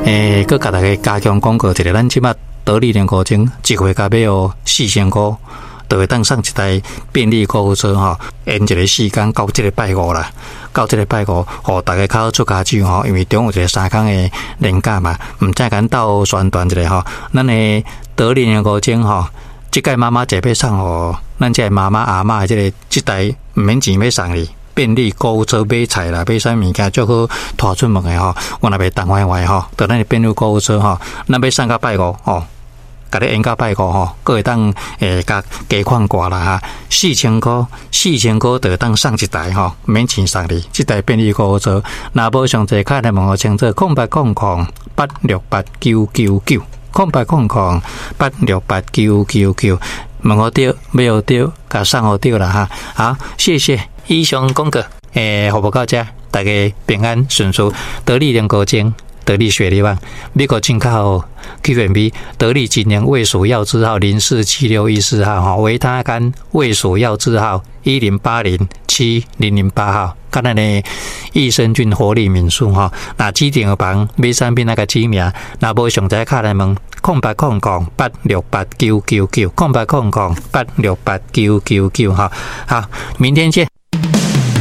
佮甲大家加强广告一个，咱即马得力连购精一月甲尾哦4000块，就会当上一台便利购物车吼，延一个时间到这个拜五啦，到这个拜五，互大家较好出家酒吼，因为中有一个3天的连假嘛，毋知甲斗宣传一下吼，咱的得力连购精吼。即届妈妈节要送互咱这妈妈阿嬷即台毋免钱要送哩，便利购物车买菜啦，买啥物件最好拖出门的吼，我若袂动坏坏吼，到咱的便利购物车吼，咱要送到拜五吼，甲你延到拜五吼，佫会当甲加款挂啦哈，4000块就会当送一台吼，免钱送哩，即台便利购物车，若无上侪卡来问我清楚，0800868999。0800868999，问我对，没有对，甲送我对啦哈。好，谢谢。以上广告，服务到这，大家平安顺遂，得力连购精，得力雪梨网，美国进口 QMB， 得力今年卫署药字号047614号哈，维他甘卫署药字号108070008号。看咱的益生菌活力敏素哈，那指定的房买产品那个指名，那无上在卡来问，0800868999，0800868999哈。好，明天见。